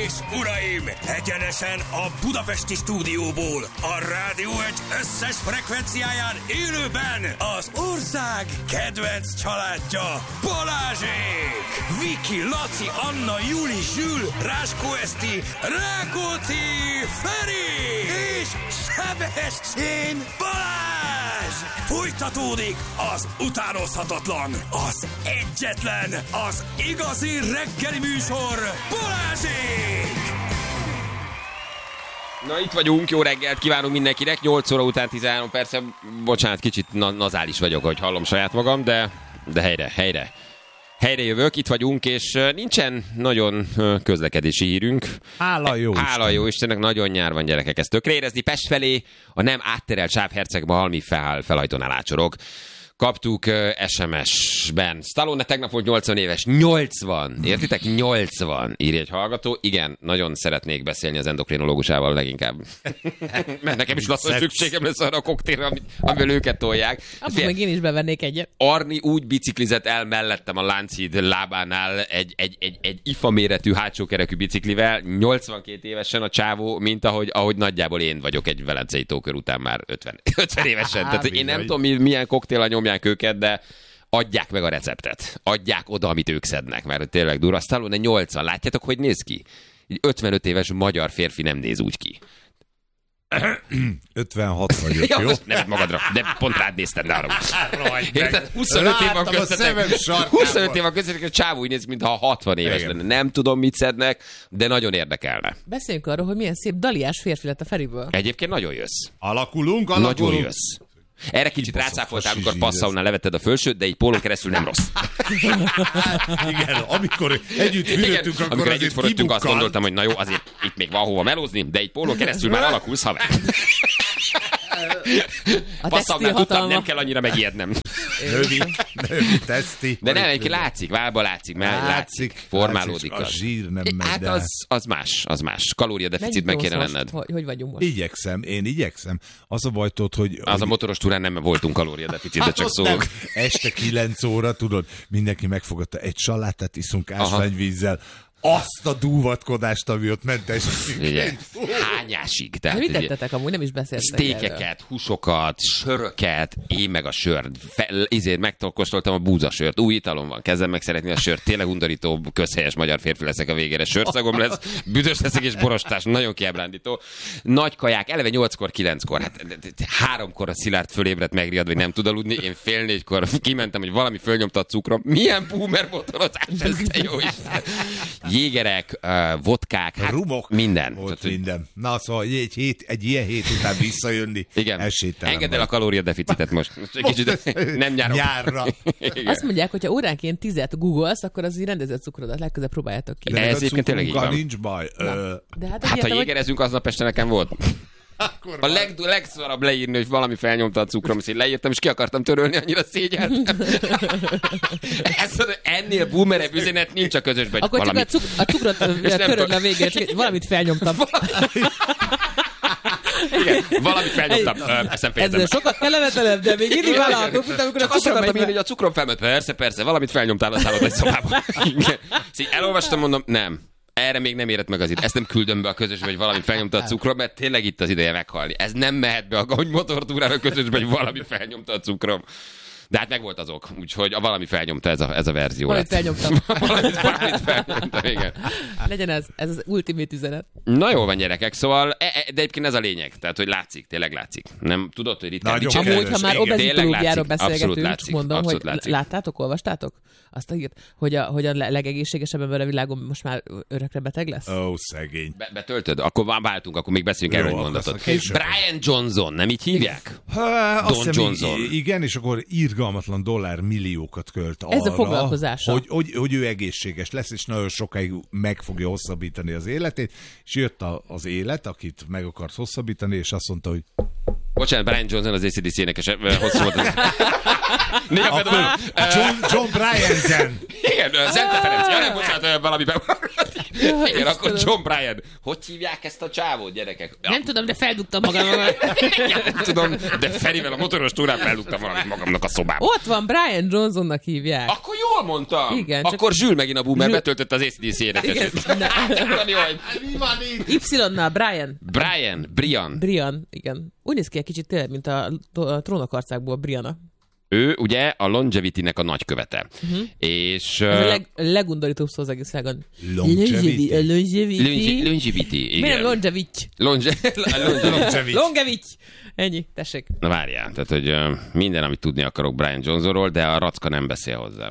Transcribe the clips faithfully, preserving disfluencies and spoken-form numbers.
és uraim, egyenesen a budapesti stúdióból, a Rádió egy összes frekvenciáján élőben az ország kedvenc családja, Balázsék! Viki, Laci, Anna, Juli, Zsül, Ráskó Eszti, Rákóczi, Feri és Sebestyén Balázs! Folytatódik az utánozhatatlan, az egyetlen, az igazi reggeli műsor, Balázsék! Na itt vagyunk, jó reggelt kívánunk mindenkinek, nyolc óra után tizenhárom perc, bocsánat, kicsit na- nazális vagyok, hogy hallom saját magam, de, de helyre, helyre. Helyre jövök, itt vagyunk, és nincsen nagyon közlekedési hírünk. Hála jó Hála jó Istennek, nagyon nyár van, gyerekek, ezt tökre érezni. Pest felé a nem átterelt sávhercegbe halmi fel, felajtónál ácsorog. Kaptuk uh, es em es-ben. Stallone tegnap volt nyolcvan éves. nyolcvan! Értitek? nyolcvan! Írja egy hallgató. Igen, nagyon szeretnék beszélni az endokrinológusával leginkább. Mert nekem is lassan szükségem lesz arra a koktélra, amivel őket tolják. Abban meg én is bevennék egyet. Arni úgy biciklizett el mellettem a Lánchíd lábánál egy, egy, egy, egy ifa méretű hátsókerekű biciklivel, nyolcvankét évesen a csávó, mint ahogy, ahogy nagyjából én vagyok egy velencei tókör után már ötven, ötven évesen. Tehát én nem tudom, milyen koktéllal nyomják őket, de adják meg a receptet. Adják oda, amit ők szednek, mert tényleg durva. Stallone nyolcvan. Látjátok, hogy néz ki? Egy ötvenöt éves magyar férfi nem néz úgy ki. ötvenhat vagyok, ja, jó? most neved magadra, de pont rád néztem, ne arra. Érted? huszonöt év van köztetek. huszonöt év van köztetek, a csávó úgy néz, mintha hatvan éves igen. lenne. Nem tudom, mit szednek, de nagyon érdekelne. Beszéljünk arról, hogy milyen szép daliás férfi lett a Feriből. Egyébként nagyon jössz. Alakulunk, alakulunk. Nagyon jössz. Erre kicsit rácáfoltál, amikor passzaunál levetted a fölsőt, de így pólón keresztül nem rossz. Igen, amikor együtt fürödtünk, akkor amikor azért együtt fürödtünk, azt kibukkan. gondoltam, hogy na jó, azért itt még van hova melózni, de így pólón keresztül már alakulsz, haver. A Passzaunál tudtam, nem kell annyira megijednem. Növi, növi, teszti. De nem, egyébként látszik, válba látszik, mert látszik, Látszik, formálódik látszik, az. a zsír nem megy Hát el. az, az más, az más. Kalóriadeficitben kéne most? lenned. Hogy, hogy vagyunk most? Igyekszem, én igyekszem. Az a baj, tudod, hogy... Az hogy... a motoros túrán nem voltunk kalóriadeficitben, Hát csak ott szólok. nem. Este kilenc óra, tudod, mindenki megfogadta, egy salátát iszunk ásványvízzel, azt a dúvatkodást, ami ott ment estig. Igen. Hányásig. Tehát Mit ugye, tettetek amúgy? Nem is beszéltek erről. sztékeket, húsokat, söröket, én meg a sört. Fe, izért megkóstoltam a búzasört. Új italom van, kezdem meg szeretni a sört. Tényleg undorító, közhelyes magyar férfi leszek a végére. Sörszagom lesz, büdös leszek és borostás. Nagyon kiábrándító. Nagy kaják, eleve nyolckor, kilenckor. Hát háromkor a Szilárd fölébredt megriadva, hogy nem tud aludni. Én fél négykor kimentem, hogy valami fölnyomta a cukrom. Milyen boomer motorozás ez, te jó Isten. Jégerek, uh, vodkák, hát Rumok. minden. Volt Tehát, minden. Na, szóval egy, hét, egy ilyen hét után visszajönni. igen, esélytelen engedd el vagy. a kalóriadeficitet most. Most egy kicsit nem nyárok. Nyárra. Igen. Azt mondják, hogy ha óránként tizet googolsz, akkor az így rendezett cukrodat legközelebb próbáljátok ki. De ez egyébként tényleg így cukrunkkal van. nincs baj. Ö, De hát, Hát, ha hogy jégerezünk, aznap este nekem volt. akkor A leg, legszarabb leírni, hogy valami felnyomta a cukrom, és én leírtam, és ki akartam törölni, annyira szégyeltem. Ez, ennél boomerebb üzenet nincs a közösben, hogy akkor csak valami... a, cuk- a cukrot köröd a végére, csak valamit felnyomtam. Igen, valamit felnyomtam. Ö, Ezt nem fejezem. Ez sokat kellemetlenebb, de még mindig vállalhatok, mint amikor a Csak azt cukrom akartam megy írni, hogy a cukrom felment. Persze, persze, valamit felnyomtál a szállod egy szobában. Igen. Szóval elolvastam, mondom, nem. Erre még nem érett meg az idő. Ezt nem küldöm be a közösbe, hogy valami felnyomta a cukrom, mert tényleg itt az ideje meghalni. Ez nem mehet be a motortúrára a közösbe, hogy valami felnyomta a cukrom. De hát megvolt az ok, úgyhogy a valami felnyomta ez a, ez a verzió. Valamit lett. felnyomtam. valamit, valamit felnyomta, igen. Legyen ez, ez az ultimate üzenet. Na jól van, gyerekek, szóval, e, e, de egyébként ez a lényeg, tehát, hogy látszik, tényleg látszik. Nem tudod, hogy ritkán Nagyon dicsér- Amúgy, ha már igen. obezitológiáról Tényleg látszik, beszélgetünk, abszolút látszik, csak mondom, abszolút hogy látszik. láttátok, olvastátok? Azt a hírt, hogy a, hogy a legegészségesebb ember a világon most már örökre beteg lesz? Ó, szegény. Be, betöltöd? Akkor van, váltunk, akkor még beszéljünk erről Jó, egy mondatot. aztán később. Brian Johnson, nem így hívják? Ha, azt Don hiszem, Johnson. i- Igen, és akkor irgalmatlan dollár milliókat költ arra, Ez a foglalkozása. Hogy, hogy, hogy ő egészséges lesz, és nagyon sokáig meg fogja hosszabbítani az életét, és jött a, az élet, akit meg akart hosszabbítani, és azt mondta, hogy Bocsánat, Brian Johnson az á cé dé cé énekes, eh, hosszú volt az. Néha akkor például, eh, John, John Bryan-zen. igen, eh, Zente Ferenc, ja, nem, bocsánat, eh, valami be... Igen, akkor John Bryan. Hogy hívják ezt a csávót, gyerekek? Ja, Nem tudom, de feldugtam magam. igen, nem tudom, de Ferivel a motoros túrán feldugtam valamit magamnak a szobába. Ott van, Brian Johnsonnak hívják. Akkor jó Jól mondtam. Igen, Akkor csak... Zsül megint a boomer Zsül... betöltött az á cé dé cé énekesét. Mi van itt? Y-nal Brian. Brian, Brian. Brian, igen. Úgy néz ki egy kicsit tényleg, mint a, a Trónokarcákból Brianna. Ő ugye a Longevity-nek a nagykövete. Uh-huh. És... Ez a leg, legundorítóbb szó az egész világon. Longevity. Longevity. Longevity, igen. Miért Longevity? Longevity. Longevity. Ennyi, tessék. Na várjál, tehát, hogy uh, minden, amit tudni akarok Brian Johnsonról, de a Racka nem beszél hozzá.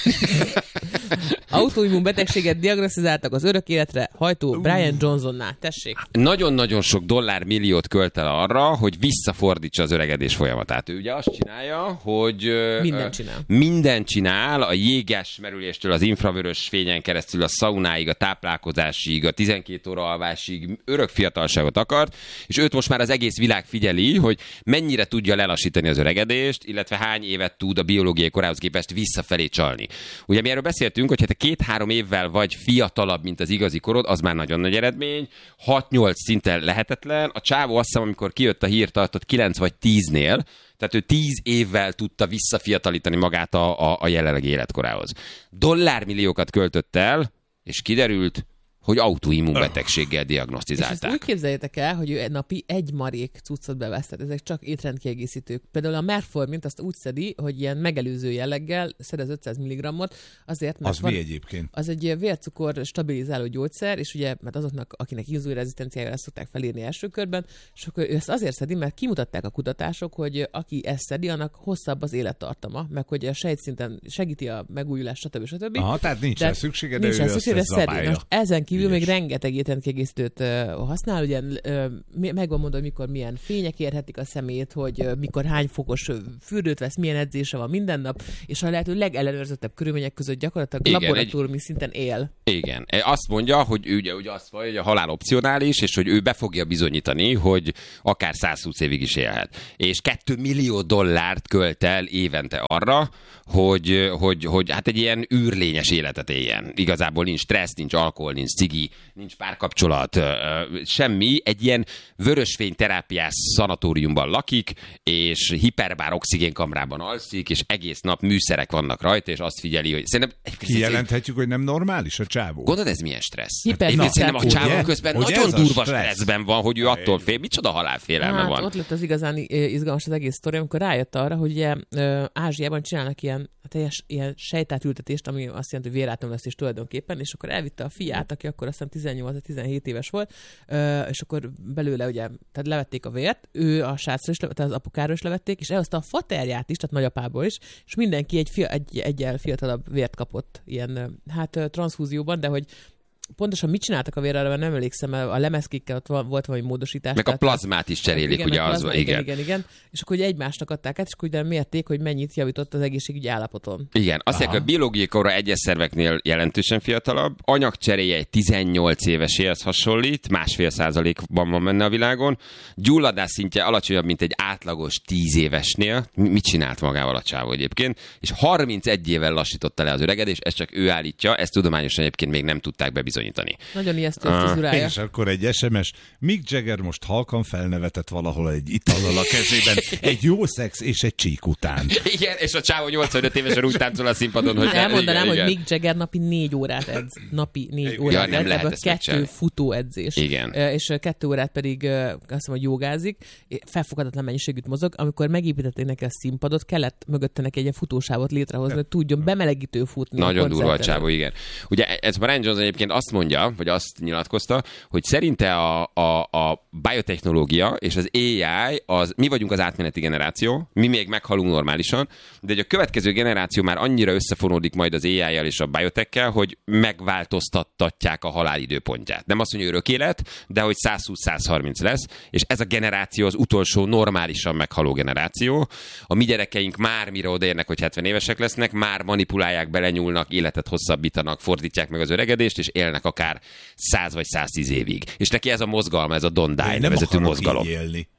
Autoimmun betegséget diagnosztizáltak az örök életre hajtó uh. Brian Johnsonnál. Tessék. Nagyon-nagyon sok dollár milliót költ el arra, hogy visszafordítsa az öregedés folyamatát. Ő ugye azt csinálja, hogy... Uh, minden csinál. Minden csinál, a jéges merüléstől az infravörös fényen keresztül a szaunáig, a táplálkozásig, a tizenkét óra alvásig örök fiatalságot akart, és őt most már az egész világ figyeli, hogy mennyire tudja lelassítani az öregedést, illetve hány évet tud a biológiai korához képest visszafelé csalni. Ugye mi erről beszéltünk, hogy hát két-három évvel vagy fiatalabb, mint az igazi korod, az már nagyon nagy eredmény, hat-nyolc szinten lehetetlen. A csávó azt hiszem, amikor kijött a hír, tartott kilenc vagy tíznél, tehát ő tíz évvel tudta visszafiatalítani magát a, a, a jelenlegi életkorához. Dollármilliókat költött el, és kiderült, hogy autoimmunbetegséggel diagnosztizálták. És ezt úgy képzeljétek el, hogy ő egy napi egy marék cuccot bevesztett. Ezek csak étrendkiegészítők. Például a Merformint azt úgy szedi, hogy ilyen megelőző jelleggel szedez ötszáz milligrammot, azért, mert az van, mi egyébként? Az egy vércukor stabilizáló gyógyszer, és ugye, mert azoknak, akinek inzulinrezisztenciájára ezt szokták felírni első körben, és akkor ő ezt azért szedi, mert kimutatták a kutatások, hogy aki ezt szedi, annak hosszabb az élettartama, meg hogy a sejtszinten segíti a megújulást, stb. stb. Aha, tehát nincs rá szüksége, de nincs ő szüksége, ezt zabálja. Most ezen kívül Ügyes. Még rengeteg étrendkiegészítőt uh, használ, ugye uh, megvan mondva, hogy mikor milyen fények érhetik a szemét, hogy uh, mikor hány fokos uh, fürdőt vesz, milyen edzése van minden nap, és a lehető legellenőrzöttebb körülmények között gyakorlatilag igen, laboratóriumi egy... szinten él. Igen. Azt mondja, hogy ő ugye, ugye azt mondja, hogy a halál opcionális, és hogy ő be fogja bizonyítani, hogy akár száz húsz évig is élhet. És két millió dollárt költ el évente arra, hogy, hogy, hogy hát egy ilyen űrlényes életet éljen. Igazából nincs stressz, nincs alkohol, nincs cigi, nincs párkapcsolat, semmi. Egy ilyen vörösfényterápiás szanatóriumban lakik, és hiperbár oxigénkamrában alszik, és egész nap műszerek vannak rajta, és azt figyeli, hogy szerintem... Kijelenthetjük, hogy nem normális a csávó. Gondolod, ez milyen stressz? Hiper... Én szerintem a csávó ugye? közben Ugye nagyon durva stressz? stresszben van, hogy ő attól fél. Micsoda halálfélelme hát, van. Ott lett az igazán izgalmas az egész sztori, amikor rájött arra, hogy ugye Ázsiában csinálnak ilyen teljes ilyen sejtátültetést, ami azt jelenti, hogy vérátomvesztés tulajdonképpen, és akkor elvitte a fiát, aki akkor azt hiszem tizennyolc-tizenhét éves volt, és akkor belőle ugye, tehát levették a vért, ő a srácra is, tehát az apukáról is levették, és elhozta a faterját is, tehát nagyapából is, és mindenki egy, fia, egy egyel fiatalabb vért kapott ilyen, hát transzfúzióban, de hogy pontosan mit csináltak a vérrel, mert nem emlékszem, a lemezkékkel ott volt valami módosítás. Meg a plazmát is cserélik, igen, ugye plazma, az, igen, igen. igen, igen. És akkor ugye egymásnak adták át, és akkor ugye mérték, hogy mennyit javított az egészségügyi állapoton. Igen, azt mondják, a biológiai kora egyes szerveknél jelentősen fiatalabb, anyagcseréje egy tizennyolc éveséhez hasonlít, másfél százalékban van menne a világon, gyulladás szintje alacsonyabb, mint egy átlagos tíz évesnél. Mit csinált magával a csávó egyébként? És harmincegy évvel lassította le az öregedést, ezt csak ő állítja, ezt tudományosan egyébként még nem tudták bebizonyítani. Nagyon ijesztő a frizurája. És akkor egy es em es, Mick Jagger most halkan felnevetett valahol egy itallal a kezében, egy jó szex és egy csík után. Igen, és a csávó nyolcvanöt évesen úgy táncol a színpadon, hogy... Elmondanám, igen, hogy igen. Mick Jagger napi négy órát edz. Napi négy Ja, órát nem edz, lehet ebből ezt kettő megcsinálni. futóedzés. Igen. És kettő órát pedig azt hiszem, hogy jogázik, felfogadatlan mennyiségűt mozog. Amikor megépítették neki a színpadot, kellett mögötte neki egy ilyen futósávot létrehozni, hogy tudjon bemelegítő futni. Nagyon durva a csávó, igen. Ugye ez Brian Johnson egyébként azt mondja, vagy azt nyilatkozta, hogy szerinte a, a, a biotechnológia és az á i, az, mi vagyunk az átmeneti generáció, mi még meghalunk normálisan, de hogy a következő generáció már annyira összefonódik majd az á i-jel és a biotech-kel, hogy megváltoztatják a halál időpontját. Nem azt mondja, hogy örök élet, de hogy száz húsz száz harminc lesz, és ez a generáció az utolsó normálisan meghaló generáció. A mi gyerekeink már mire odaérnek, hogy hetven évesek lesznek, már manipulálják, belenyúlnak, életet hosszabbítanak, fordítják meg az öregedést, és élnek akár száz vagy száztíz évig. És neki ez a mozgalma, ez a Don't Die nevezetű mozgalom. Élni.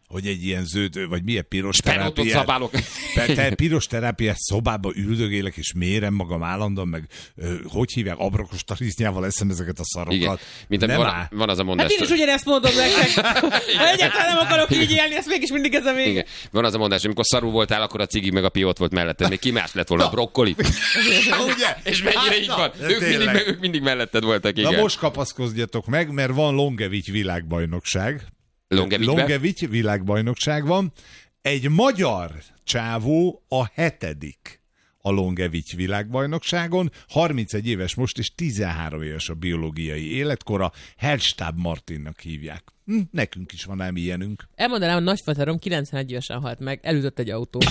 hogy egy ilyen zöld, vagy milyen piros Spenótot terápiát, szabálok. te piros terápiás szobába üldögélek, és mérem magam állandóan, meg ö, hogy hívják, abrokos tarisznyával eszem ezeket a szarokat. Igen. Mint Nem van, áll. van az a mondás. Hát én is ugyanezt mondom nektek. Egyáltalán nem akarok így élni, ezt mégis mindig ez a vége. Igen. Van az a mondás, amikor szarul voltál, akkor a cigi meg a piót volt melletted. Még ki más lett volna, a brokkoli? Ugye? És mennyire Hát így na, van? de Ők mindig, tényleg. ők mindig melletted voltak, igen. Na most kapaszkodjatok meg, mert van Longevics világbajnokság. Longevicsbe? Longevics világbajnokság van. Egy magyar csávó a hetedik a Longevics világbajnokságon, harmincegy éves most, és tizenhárom éves a biológiai életkora, Hellstab Martinnak hívják. Hm, nekünk is van ám ilyenünk. Elmondanám, hogy nagyfaterom kilencvenegy évesen halt meg, elütött egy autó.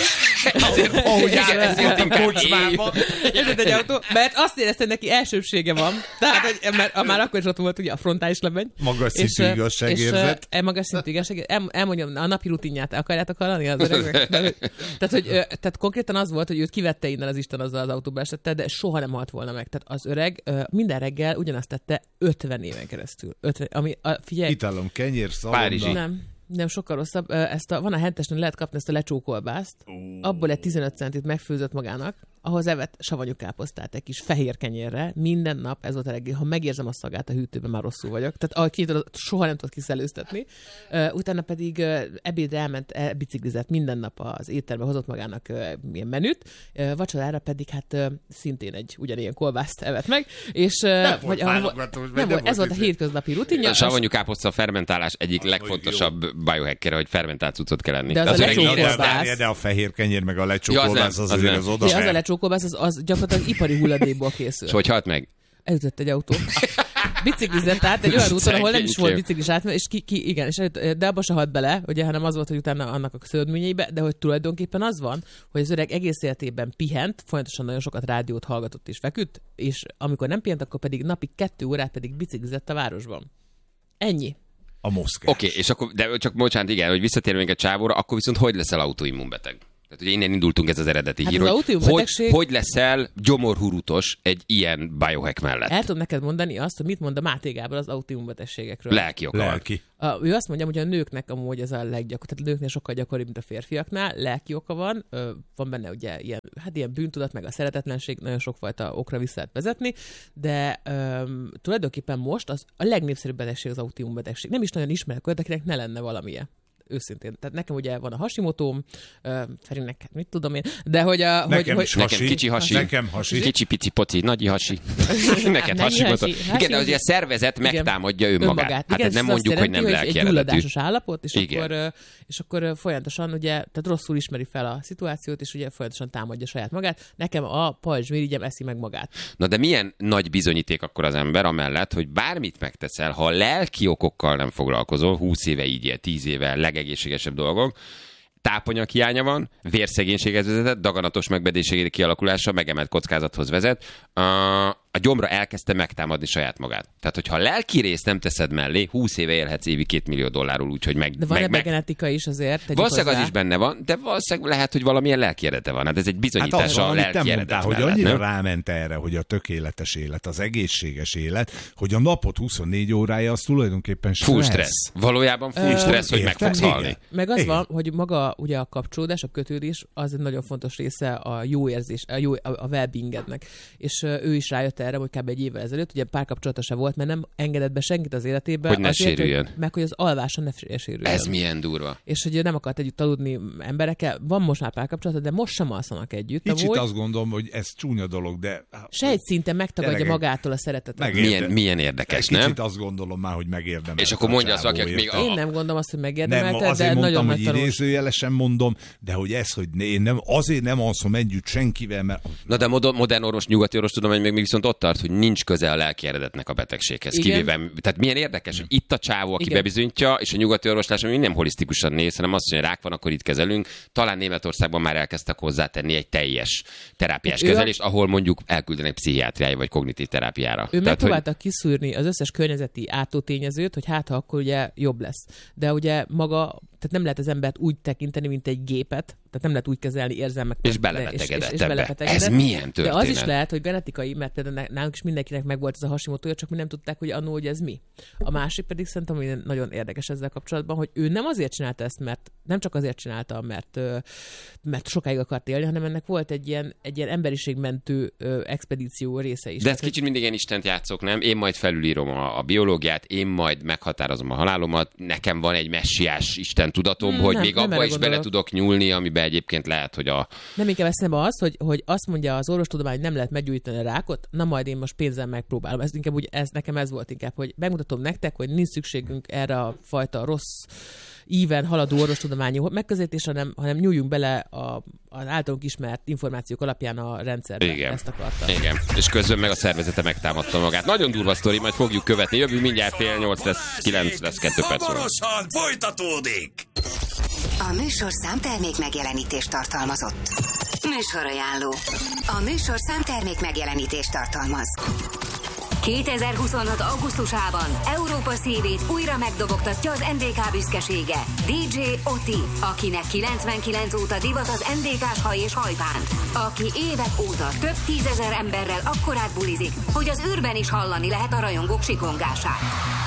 Azért, ahogy áll, ezért a inkább kocsmába. Elütött egy autó, mert azt érezte, hogy neki elsőbsége van. Tehát, hogy, mert már akkor is ott volt ugye a frontális lebeny. Magas És, szintű és, igazságérzet. e, magas szintű igazságérzet. El, elmondjam, a napi rutinját akarjátok hallani az öregnek? Tehát, hogy, ö, tehát konkrétan az volt, hogy őt kivette innen az Isten, azzal az autóba esette, de soha nem halt volna meg. Tehát az öreg ö, minden reggel ugyanazt tette ötven éven keresztül. ötven, ami, a, figyelj, Itálom, kenyér, Párizsi. szalonna. nem. Nem, sokkal rosszabb. Ezt a, van a hentesnél, lehet kapni ezt a lecsókolbászt. Abból egy tizenöt centit megfőzött magának, ahhoz evett savanyú káposztát egy kis fehér kenyérre. Minden nap ez volt a reggel. Ha megérzem a szagát a hűtőben, már rosszul vagyok. Tehát ahogy ki, soha nem tudott kiszelőztetni. Uh, utána pedig uh, ebédre elment, el, biciklizett minden nap az étterbe, hozott magának uh, milyen menüt. Uh, vacsorára pedig hát uh, szintén egy ugyanilyen kolbászt evett meg. És, uh, Nem vagy, volt a, válogatós, nem nem volt, ez volt volt a izé. hétköznapi rutinja. A savanyú káposzta a fermentálás egyik Az legfontosabb biohacker, hogy fermentált cuccot kell enni. De az a öreg lecsókolás. így- De, de, de a fehér kenyér meg a Ja, lecsókolás az nem, az az azért nem. az oda De az a sem. lecsókolbász, az, az gyakorlatilag ipari hulladékból készül. És hogy halt meg? Elütött egy autó. Biciklizett át egy olyan úton, ahol nem is volt biciklis átmenet, és ki, ki igen, és elütött, de abba se halt bele, ugye, hanem az volt, hogy utána annak a szöldményeibe, de hogy tulajdonképpen az van, hogy az öreg egész életében pihent, folyamatosan nagyon sokat rádiót hallgatott és feküdt, és amikor nem pihent, akkor pedig napi kettő órát pedig biciklizett a városban. Ennyi. A Moszkva. Oké, okay, és akkor, de csak bocsánat, igen, hogy visszatérünk egy csávóra, akkor viszont hogy leszel autoimmunbeteg? Tehát ugye innen indultunk, ez az eredeti Hát hír, az hogy, autoimmunbetegség- hogy, hogy leszel gyomorhurutos egy ilyen biohack mellett. El tudom neked mondani azt, hogy mit mond a Máté Gábor az autoimmunbetegségekről. Lelki oka van. Lelki. A, ő azt mondja, hogy a nőknek amúgy ez a leggyakoribb, tehát a nőknél sokkal gyakoribb, mint a férfiaknál, lelki oka van, ö, van benne ugye ilyen, hát ilyen bűntudat, meg a szeretetlenség, nagyon sokfajta okra vissza lehet vezetni, de ö, tulajdonképpen most az a legnépszerűbb betegség az autoimmunbetegség. Nem is nagyon ismerek olyat, akinek ne lenne valamilyen. Őszintén. Tehát nekem ugye van a Hashimotóm, uh, Ferinek, mit tudom én, de hogy a... Nekem hogy, is hogy, hasi. Nekem kicsi hasi. Nekem hasi. Kicsi pici poci, nagyi hasi. Neked Nagyi hasi volt. hasi. Igen, de Hasi. azért a szervezet Igen. megtámadja önmagát. önmagát. Hát Igen, ez nem ez mondjuk, azt hogy jelenti, nem egy lelki eredetű. gyulladásos állapot, és Igen. akkor, ö, és akkor ö, folyamatosan ugye, tehát rosszul ismeri fel a szituációt, és ugye folyamatosan támadja saját magát. Nekem a pajzsmirigyem eszi meg magát. Na de milyen nagy bizonyíték akkor az ember amellett, hogy bármit megteszel, ha a lelki okokkal nem foglalkozol, húsz éve így él, tíz éve legegészségesebb dolgok, tápanyag hiánya van, vérszegénységhez vezetett, daganatos megbedéségéri kialakulása megemelt kockázathoz vezet, a, a gyomra elkezdte megtámadni saját magát. Tehát, hogyha a lelki részt nem teszed mellé, húsz éve élhetsz évi két millió dollárul, úgyhogy meg... De van meg, ebben meg... genetika is azért. tegyük Valószínűleg az hozzá. is benne van, de valószínűleg lehet, hogy valamilyen lelki eredete van. Hát ez egy Hát bizonyítás az, a amit te lelki mondtál, eredet hogy mellett, annyira nem? ráment erre, hogy a tökéletes élet, az egészséges élet, hogy a napot huszonnégy órája az tulajdonképpen stressz. Full stressz. Valójában full Ö, stressz, hogy meg értem, fogsz igen. halni. Meg az Igen. van, hogy maga ugye a kapcsolódás, a kötődés, az egy nagyon fontos része a jó érzés, a, jó, a, a well-beingednek. És uh, ő is rájött erre, hogy kb. Egy évvel ezelőtt, ugye párkapcsolata se volt, mert nem engedett be senkit az életébe. Hogy ne azért, sérüljön. Hogy, meg hogy az alvása ne sérüljön. Ez milyen durva. És hogy nem akart együtt aludni emberekkel. Van most már párkapcsolata, de most sem alszanak együtt. Kicsit amúgy. azt gondolom, hogy ez csúnya dolog, de... Sejtszinten megtagadja Tényleg, magától a szeretetet. meg- Milyen, Érdem. milyen érdekes, Egy kicsit nem? azt gondolom már, hogy megérdemel. És akkor mondja azt valaki, aki még Én nem gondolom azt, hogy Nem, megérdemelte, azért de mondtam, nagyon hogy nagy tanulság. idézőjelesen mondom, de hogy ez, hogy én nem, azért nem alszom együtt senkivel, mert... Na de modern, modern orvos, nyugati orvos tudomány még, még viszont ott tart, hogy nincs köze a lelki eredetnek a betegséghez. Igen. Kivéve, tehát milyen érdekes, hogy itt a csávó, aki Igen. bebizonyítja, és a nyugati orvoslás, ami nem holisztikusan néz, hanem azt mondja, hogy rák van, akkor itt kezelünk. Talán Németországban már elkezdtek hozzátenni egy teljes terápiás Ő a- kezelést, ahol mondjuk elküldenek pszichiátriája vagy kognitív terápiára. Ő Tehát, megpróbálta kiszűrni az összes környezeti átótényezőt, hogy hát ha akkor ugye jobb lesz. De ugye maga, tehát nem lehet az embert úgy tekinteni, mint egy gépet, Tehát nem lehet úgy kezelni érzelmek. És belebetegedett és, és, és ebbe. belebetegedett. Ez milyen történet? De az is lehet, hogy genetikai, mert például nálunk is mindenkinek megvolt ez a Hashimotoja, csak mi nem tudták, hogy annó, hogy ez mi. A másik pedig szerintem, hogy nagyon érdekes ezzel kapcsolatban, hogy ő nem azért csinálta ezt, mert nem csak azért csinálta, mert, mert sokáig akart élni, hanem ennek volt egy ilyen, egy ilyen emberiségmentő expedíció része is. De ez Tehát, kicsit mindig ilyen Istent játszok, nem? Én majd felülírom a, a biológiát, én majd meghatározom a halálomat, nekem van egy messiás Isten tudatom, hmm, hogy nem, még nem abba is gondolok. Bele tudok nyúlni, amiben egyébként lehet, hogy a... Nem inkább eszembe az, hogy, hogy azt mondja az orvostudomány, hogy nem lehet meggyógyítani a rákot, na majd én most pénzzel megpróbálom. Ez inkább úgy, ez, nekem ez volt inkább, hogy megmutatom nektek, hogy nincs szükségünk erre a fajta rossz íven haladó orvostudományi megközelítésre, hanem, hanem nyúljunk bele a, az általunk ismert információk alapján a rendszerbe. Igen. Ezt akarta. Igen. És közben meg a szervezete megtámadta magát. Nagyon durva sztori, majd fogjuk követni. Jövünk mindjárt fél nyolc lesz, kilenc lesz, kettő perc. Hamarosan folytatódik! A műsor számtermék megjelenítést tartalmazott. Műsorajánló. A műsor számtermék megjelenítést tartalmaz. kétezer-huszonhat. augusztusában Európa szívét újra megdobogtatja az en dé ká büszkesége, dé dzsé Oti, akinek kilencvenkilenc óta divat az en dé ká-s haj és hajbánt, aki évek óta több tízezer emberrel akkorát bulizik, hogy az űrben is hallani lehet a rajongók sikongását.